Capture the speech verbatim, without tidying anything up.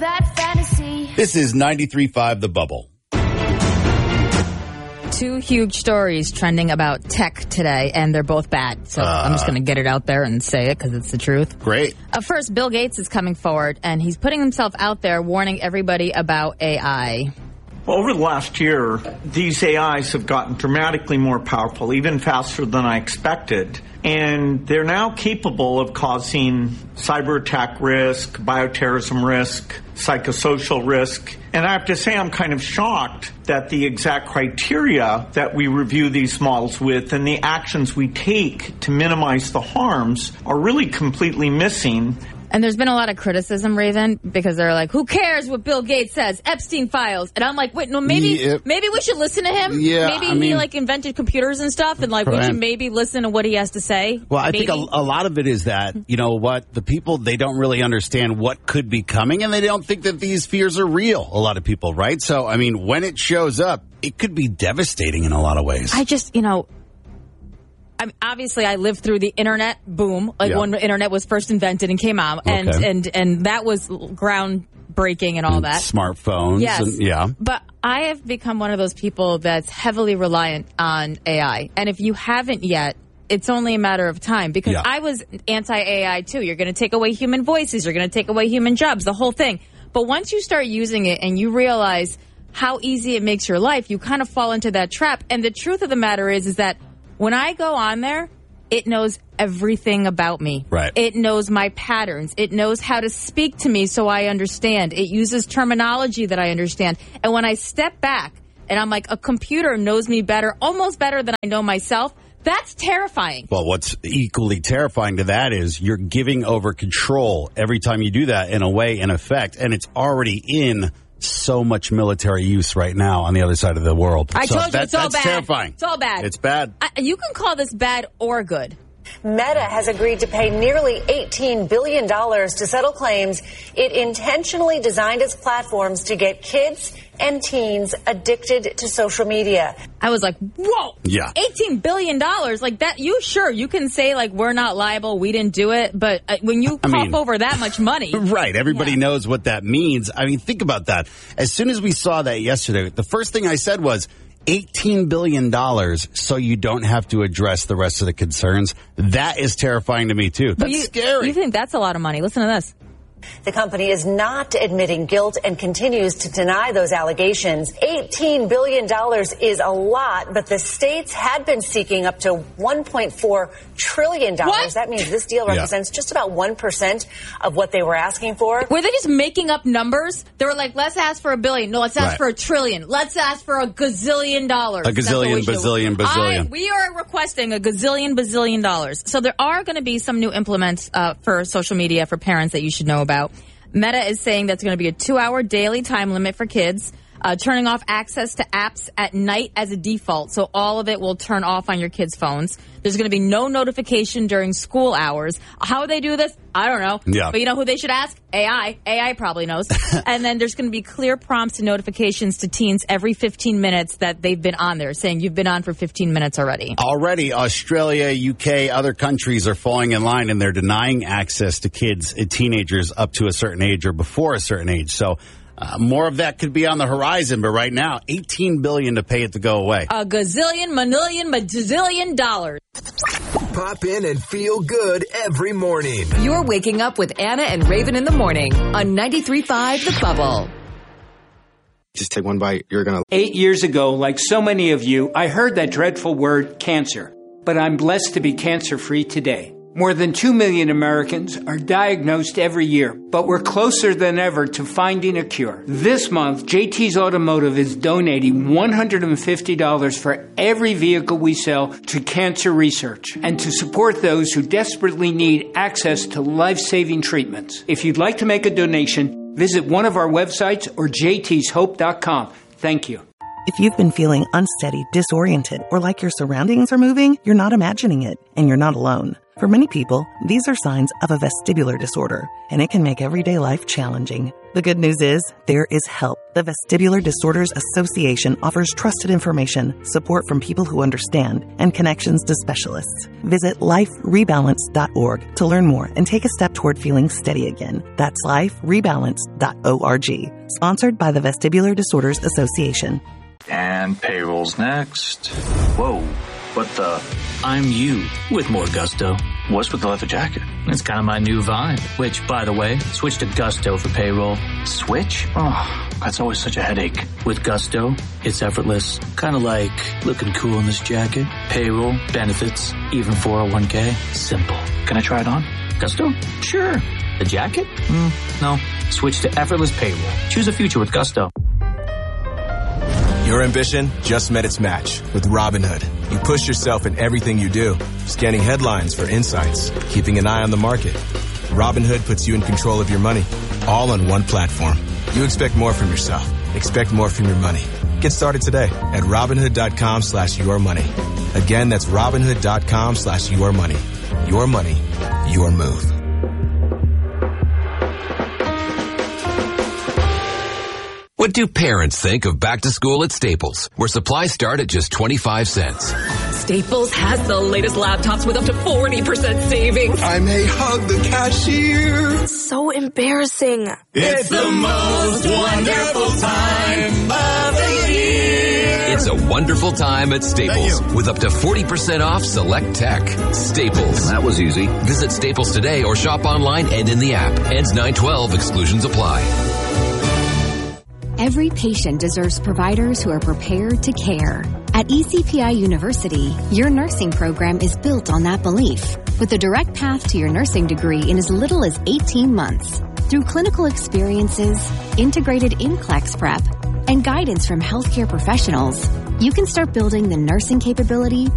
that fantasy. This is ninety-three point five The Bubble. Two huge stories trending about tech today, and they're both bad. So uh, I'm just going to get it out there and say it because it's the truth. Great. Uh, first, Bill Gates is coming forward, and he's putting himself out there warning everybody about A I. Well, over the last year, these A Is have gotten dramatically more powerful, even faster than I expected. And they're now capable of causing cyber attack risk, bioterrorism risk, psychosocial risk. And I have to say I'm kind of shocked that the exact criteria that we review these models with and the actions we take to minimize the harms are really completely missing. And there's been a lot of criticism, Raven, because they're like, who cares what Bill Gates says? Epstein files. And I'm like, wait, no, maybe yeah. maybe we should listen to him. Yeah, maybe I he, mean, like, invented computers and stuff, and, like, we should maybe listen to what he has to say. Well, I maybe. think a, a lot of it is that, you know what, the people, they don't really understand what could be coming, and they don't think that these fears are real, a lot of people, right? So, I mean, when it shows up, it could be devastating in a lot of ways. I just, you know... I mean, obviously, I lived through the internet boom, like yeah. when the internet was first invented and came out, and okay. and, and that was groundbreaking and all and that. Smartphones, yes, and, yeah. But I have become one of those people that's heavily reliant on A I, and if you haven't yet, it's only a matter of time, because yeah. I was anti-A I too. You're going to take away human voices, you're going to take away human jobs, the whole thing. But once you start using it and you realize how easy it makes your life, you kind of fall into that trap. And the truth of the matter is, is that when I go on there, it knows everything about me. Right. It knows my patterns. It knows how to speak to me so I understand. It uses terminology that I understand. And when I step back and I'm like, a computer knows me better, almost better than I know myself, that's terrifying. Well, what's equally terrifying to that is you're giving over control every time you do that, in a way, in effect, and it's already in so much military use right now on the other side of the world. I so told you, that, it's all that's bad. terrifying. It's all bad. It's bad. I, you can call this bad or good. Meta has agreed to pay nearly eighteen billion dollars to settle claims it intentionally designed its platforms to get kids and teens addicted to social media. I was like, whoa, yeah, eighteen billion dollars, like that. You sure you can say, like, we're not liable, we didn't do it, but uh, when you I cough mean, over that much money. Right, everybody yeah. knows what that means. I mean, think about that. As soon as we saw that yesterday, the first thing I said was, eighteen billion dollars so you don't have to address the rest of the concerns. That is terrifying to me, too. That's you, scary. You think that's a lot of money? Listen to this. The company is not admitting guilt and continues to deny those allegations. eighteen billion dollars is a lot, but the states had been seeking up to one point four trillion dollars. What? That means this deal represents yeah. just about one percent of what they were asking for. Were they just making up numbers? They were like, let's ask for a billion. No, let's ask right. for a trillion. Let's ask for a gazillion dollars. A gazillion, bazillion, bazillion. I, we are requesting a gazillion, bazillion dollars. So there are going to be some new implements uh, for social media for parents that you should know about. Meta is saying that's going to be a two-hour daily time limit for kids, uh, turning off access to apps at night as a default, so all of it will turn off on your kids' phones. There's going to be no notification during school hours. How they do this? I don't know. Yeah. But you know who they should ask? A I. A I probably knows. And then there's going to be clear prompts and notifications to teens every fifteen minutes that they've been on there, saying you've been on for fifteen minutes already. Already, Australia, U K, other countries are falling in line, and they're denying access to kids and teenagers up to a certain age or before a certain age. So uh, more of that could be on the horizon, but right now, eighteen billion dollars to pay it to go away. A gazillion, manillion, bazillion dollars. Pop in and feel good every morning. You're waking up with Anna and Raven in the morning on ninety-three point five The Bubble. Just take one bite. You're going to... Eight years ago, like so many of you, I heard that dreadful word cancer. But I'm blessed to be cancer-free today. More than two million Americans are diagnosed every year, but we're closer than ever to finding a cure. This month, J T's Automotive is donating one hundred fifty dollars for every vehicle we sell to cancer research and to support those who desperately need access to life-saving treatments. If you'd like to make a donation, visit one of our websites or j t's hope dot com. Thank you. If you've been feeling unsteady, disoriented, or like your surroundings are moving, you're not imagining it, and you're not alone. For many people, these are signs of a vestibular disorder, and it can make everyday life challenging. The good news is, there is help. The Vestibular Disorders Association offers trusted information, support from people who understand, and connections to specialists. Visit life rebalance dot org to learn more and take a step toward feeling steady again. That's life rebalance dot org. Sponsored by the Vestibular Disorders Association. And payroll's next. Whoa, what the? I'm you with more gusto. What's with the leather jacket? It's kind of my new vibe. Which, by the way, switch to Gusto for payroll. Switch? Oh, that's always such a headache. With Gusto, it's effortless. Kind of like looking cool in this jacket. Payroll, benefits, even four oh one k. Simple. Can I try it on? Gusto? Sure. The jacket? Mm, no. Switch to effortless payroll. Choose a future with Gusto. Your ambition just met its match with Robinhood. You push yourself in everything you do, scanning headlines for insights, keeping an eye on the market. Robinhood puts you in control of your money, all on one platform. You expect more from yourself. Expect more from your money. Get started today at Robinhood.com slash your money. Again, that's Robinhood.com slash your money. Your money, your move. What do parents think of back to school at Staples, where supplies start at just twenty-five cents? Staples has the latest laptops with up to forty percent savings. I may hug the cashier. So embarrassing. It's the most wonderful time of the year. It's a wonderful time at Staples with up to forty percent off select tech. Staples. That was easy. Visit Staples today or shop online and in the app. Ends nine twelve. Exclusions apply. Every patient deserves providers who are prepared to care. At E C P I University, your nursing program is built on that belief, with a direct path to your nursing degree in as little as eighteen months. Through clinical experiences, integrated N C L E X prep, and guidance from healthcare professionals, you can start building the nursing capability